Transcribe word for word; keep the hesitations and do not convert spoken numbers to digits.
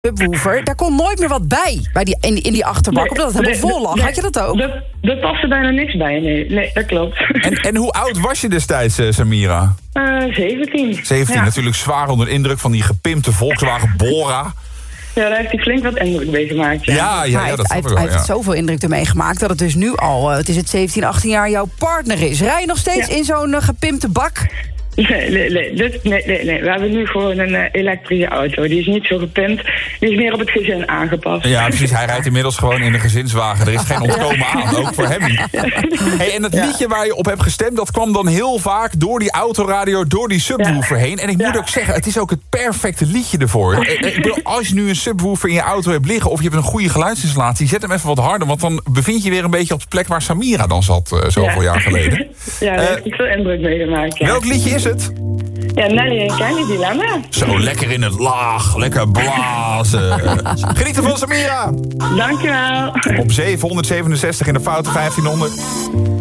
subwoofer, daar kon nooit meer wat bij, bij die, in, die, in die achterbak, Nee, omdat het helemaal nee, vol lag. nee, Had je dat ook? Dat, dat paste bijna niks bij, nee. Nee, dat klopt. En, en hoe oud was je destijds, uh, Samira? Uh, zeventien. zeventien, Ja. natuurlijk zwaar onder indruk van die gepimpte Volkswagen Bora. Ja, daar heeft hij flink wat indruk mee gemaakt. Ja, Ja, ja, Maar ja, hij dat heeft, snap ik hij wel, heeft ja. zoveel indruk ermee gemaakt dat het dus nu al, uh, het is het zeventien, achttien jaar, jouw partner is. Rij je nog steeds Ja. in zo'n uh, gepimpte bak? Nee, nee, nee, dit, nee, nee, nee. We hebben nu gewoon een uh, elektrische auto. Die is niet zo gepimpt. Die is meer op het gezin aangepast. Ja, precies. Hij rijdt inmiddels gewoon in een gezinswagen. Er is geen ontkomen aan, ook voor hem niet. Hey, en dat Ja. liedje waar je op hebt gestemd, dat kwam dan heel vaak door die autoradio, door die subwoofer heen. En ik moet Ja. ook zeggen, het is ook het perfecte liedje ervoor. Eh, eh, Ik bedoel, als je nu een subwoofer in je auto hebt liggen, of je hebt een goede geluidsinstallatie, zet hem even wat harder, want dan bevind je weer een beetje op de plek waar Samira dan zat, uh, zoveel Ja. jaar geleden. Ja, daar Uh, heeft hij veel indruk mee gemaakt. Ja, Welk liedje is het? ja Nelly en Kenny Dilemma. Zo, lekker in het laag, lekker blazen. Geniet ervan, Samira! Dankjewel. Op zevenhonderdzevenenzestig in de foute vijftienhonderd.